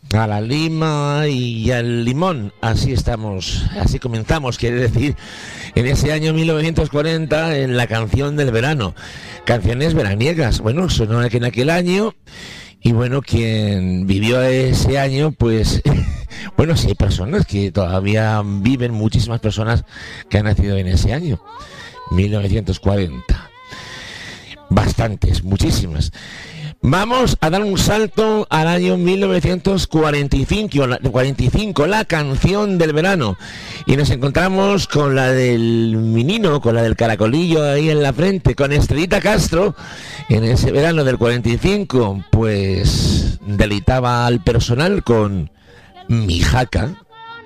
A la lima y al limón, así estamos, así comenzamos, quiere decir, en ese año 1940, en la canción del verano. Canciones veraniegas, bueno, sonó en aquel año, y bueno, quien vivió ese año, pues, bueno, sí hay personas que todavía viven, muchísimas personas que han nacido en ese año, 1940. Bastantes, muchísimas. Vamos a dar un salto al año 1945, la canción del verano. Y nos encontramos con la del menino, con la del caracolillo ahí en la frente, con Estrellita Castro. En ese verano del 45, pues deleitaba al personal con Mi Jaca.